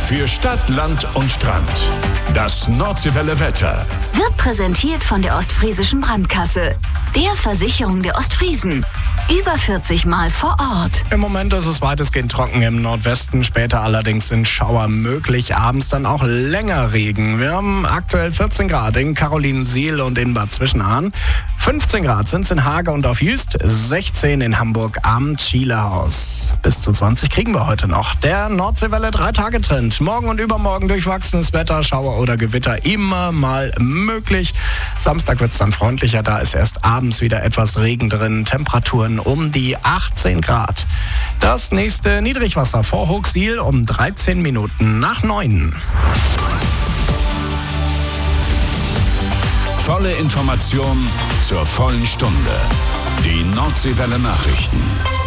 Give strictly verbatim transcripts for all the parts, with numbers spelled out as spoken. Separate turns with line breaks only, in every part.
Für Stadt, Land und Strand. Das Nordseewelle Wetter
wird präsentiert von der Ostfriesischen Brandkasse, der Versicherung der Ostfriesen. Über vierzig Mal vor Ort.
Im Moment ist es weitestgehend trocken im Nordwesten. Später allerdings sind Schauer möglich. Abends dann auch länger Regen. Wir haben aktuell vierzehn Grad in Carolinensiel und in Bad Zwischenahn. fünfzehn Grad sind es in Hage und auf Jüst. sechzehn in Hamburg am Schielehaus. Bis zu zwanzig kriegen wir heute noch. Der Nordseewelle drei-Tage-Trend. Morgen und übermorgen durchwachsenes Wetter, Schauer oder Gewitter immer mal möglich. Samstag wird es dann freundlicher. Da ist erst abends wieder etwas Regen drin. Temperaturen um die achtzehn Grad. Das nächste Niedrigwasser vor Hochsiel um dreizehn Minuten nach neun.
Volle Information zur vollen Stunde. Die Nordseewelle Nachrichten.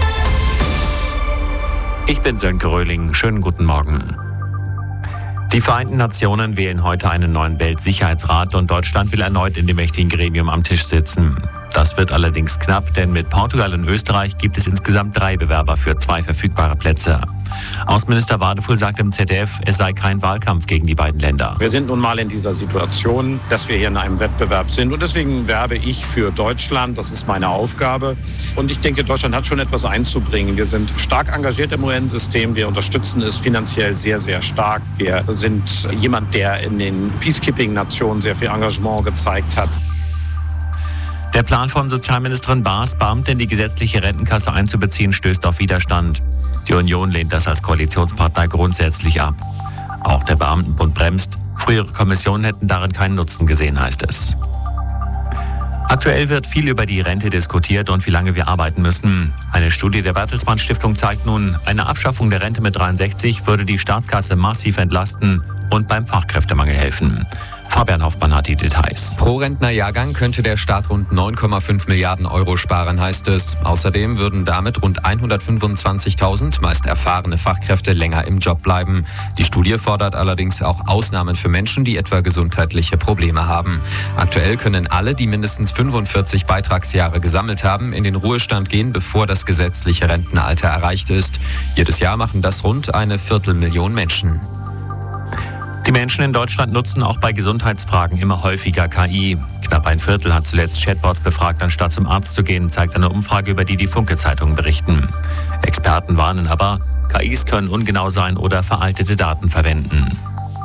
Ich bin Sönke Röhling. Schönen guten Morgen. Die Vereinten Nationen wählen heute einen neuen Weltsicherheitsrat und Deutschland will erneut in dem mächtigen Gremium am Tisch sitzen. Das wird allerdings knapp, denn mit Portugal und Österreich gibt es insgesamt drei Bewerber für zwei verfügbare Plätze. Außenminister Wadefuhl sagt im Z D F, es sei kein Wahlkampf gegen die beiden Länder.
Wir sind nun mal in dieser Situation, dass wir hier in einem Wettbewerb sind. Und deswegen werbe ich für Deutschland. Das ist meine Aufgabe. Und ich denke, Deutschland hat schon etwas einzubringen. Wir sind stark engagiert im U N-System. Wir unterstützen es finanziell sehr, sehr stark. Wir sind jemand, der in den Peacekeeping-Nationen sehr viel Engagement gezeigt hat.
Der Plan von Sozialministerin Baas, Beamte in die gesetzliche Rentenkasse einzubeziehen, stößt auf Widerstand. Die Union lehnt das als Koalitionspartner grundsätzlich ab. Auch der Beamtenbund bremst. Frühere Kommissionen hätten darin keinen Nutzen gesehen, heißt es. Aktuell wird viel über die Rente diskutiert und wie lange wir arbeiten müssen. Eine Studie der Bertelsmann Stiftung zeigt nun, eine Abschaffung der Rente mit dreiundsechzig würde die Staatskasse massiv entlasten und beim Fachkräftemangel helfen. Fabian Hoffmann hat die Details.
Pro Rentnerjahrgang könnte der Staat rund neun Komma fünf Milliarden Euro sparen, heißt es. Außerdem würden damit rund hundertfünfundzwanzigtausend meist erfahrene Fachkräfte länger im Job bleiben. Die Studie fordert allerdings auch Ausnahmen für Menschen, die etwa gesundheitliche Probleme haben. Aktuell können alle, die mindestens fünfundvierzig Beitragsjahre gesammelt haben, in den Ruhestand gehen, bevor das gesetzliche Rentenalter erreicht ist. Jedes Jahr machen das rund eine Viertelmillion Menschen.
Die Menschen in Deutschland nutzen auch bei Gesundheitsfragen immer häufiger K I. Knapp ein Viertel hat zuletzt Chatbots befragt, anstatt zum Arzt zu gehen, zeigt eine Umfrage, über die die Funke-Zeitungen berichten. Experten warnen aber, K Is können ungenau sein oder veraltete Daten verwenden.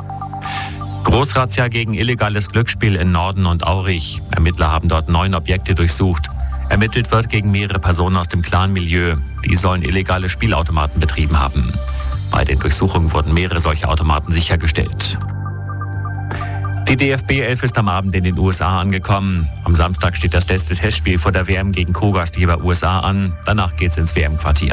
Großrazzia gegen illegales Glücksspiel in Norden und Aurich. Ermittler haben dort neun Objekte durchsucht. Ermittelt wird gegen mehrere Personen aus dem Clan-Milieu. Die sollen illegale Spielautomaten betrieben haben. Bei den Durchsuchungen wurden mehrere solche Automaten sichergestellt. Die D F B elf ist am Abend in den U S A angekommen. Am Samstag steht das letzte Testspiel vor der W M gegen Co-Gastgeber U S A an. Danach geht's ins W M-Quartier.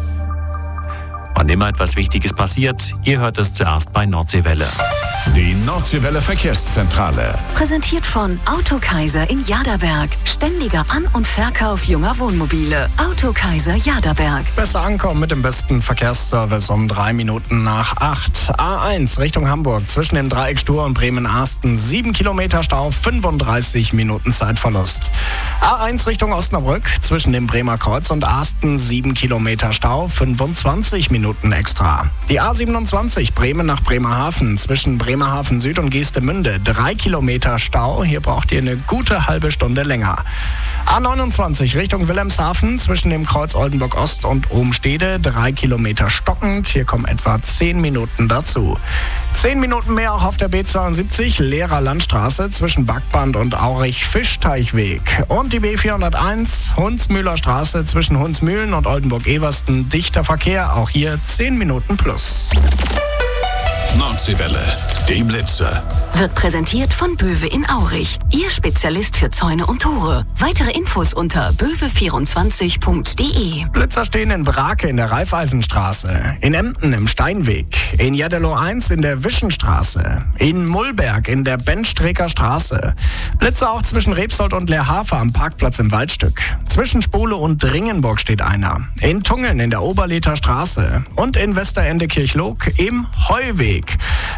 Wann immer etwas Wichtiges passiert, ihr hört es zuerst bei Nordseewelle.
Die Nordseewelle Verkehrszentrale.
Präsentiert von Autokaiser in Jaderberg. Ständiger An- und Verkauf junger Wohnmobile. Autokaiser Jaderberg.
Besser ankommen mit dem besten Verkehrsservice um drei Minuten nach acht. A eins Richtung Hamburg zwischen dem Dreieck Stur und Bremen-Arsten. sieben Kilometer Stau, fünfunddreißig Minuten Zeitverlust. A eins Richtung Osnabrück zwischen dem Bremer Kreuz und Arsten. sieben Kilometer Stau, fünfundzwanzig Minuten extra. Die A siebenundzwanzig Bremen nach Bremerhaven zwischen Bremerhaven Süd und Geestemünde. drei Kilometer Stau. Hier braucht ihr eine gute halbe Stunde länger. A neunundzwanzig Richtung Wilhelmshaven zwischen dem Kreuz Oldenburg Ost und Ohm-Stede. drei Kilometer stockend. Hier kommen etwa zehn Minuten dazu. zehn Minuten mehr auch auf der B zweiundsiebzig Lehrer Landstraße zwischen Backband und Aurich-Fischteichweg. Und die B vierhunderteins Hunsmühler Straße zwischen Hunsmühlen und Oldenburg-Eversten. Dichter Verkehr, auch hier zehn Minuten plus.
Nordseewelle, die Blitzer.
Wird präsentiert von Böwe in Aurich. Ihr Spezialist für Zäune und Tore. Weitere Infos unter böwe vierundzwanzig punkt de.
Blitzer stehen in Brake in der Raiffeisenstraße, in Emden im Steinweg, in Jeddelo eins in der Wischenstraße, in Mullberg in der Benstreker Straße. Blitzer auch zwischen Rebsold und Leerhafer am Parkplatz im Waldstück. Zwischen Spole und Dringenburg steht einer. In Tungeln in der Oberlether Straße und in Westerende Kirchloog im Heuweg.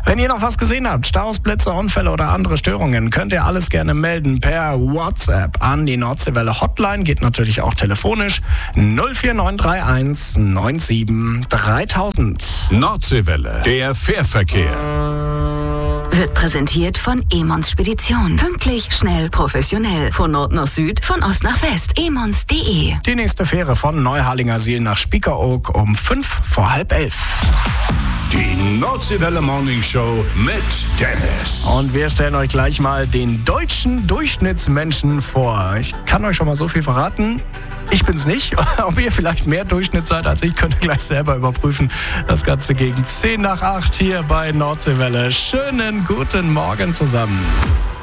Wenn ihr noch was gesehen habt, Staus, Blitze, Unfälle oder andere Störungen, könnt ihr alles gerne melden per WhatsApp an die Nordseewelle Hotline. Geht natürlich auch telefonisch null vier neun drei eins neun sieben dreitausend.
Nordseewelle, der Fährverkehr.
Wird präsentiert von Emons Spedition. Pünktlich, schnell, professionell. Von Nord nach Süd, von Ost nach West. emons punkt de.
Die nächste Fähre von Neuharlingersiel nach Spiekeroog um fünf vor halb elf.
Die Nordseewelle Morning Show mit Dennis.
Und wir stellen euch gleich mal den deutschen Durchschnittsmenschen vor. Ich kann euch schon mal so viel verraten. Ich bin's nicht. Ob ihr vielleicht mehr Durchschnitt seid als ich, könnt ihr gleich selber überprüfen. Das Ganze gegen zehn nach acht hier bei Nordseewelle. Schönen guten Morgen zusammen.